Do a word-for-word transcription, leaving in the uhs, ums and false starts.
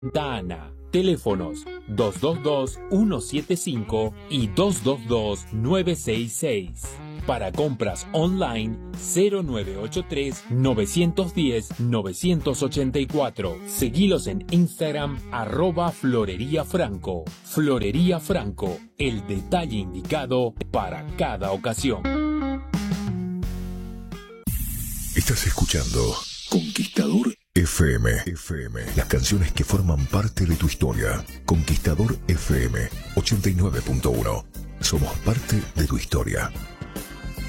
Ana. Teléfonos dos dos dos, uno siete cinco y dos dos dos, nueve seis seis. Para compras online cero nueve ocho tres, nueve uno cero, nueve ocho cuatro. Seguilos en Instagram arroba Florería Franco. Florería Franco, el detalle indicado para cada ocasión. Estás escuchando Conquistador F M. F M. Las canciones que forman parte de tu historia. Conquistador F M ochenta y nueve punto uno. Somos parte de tu historia.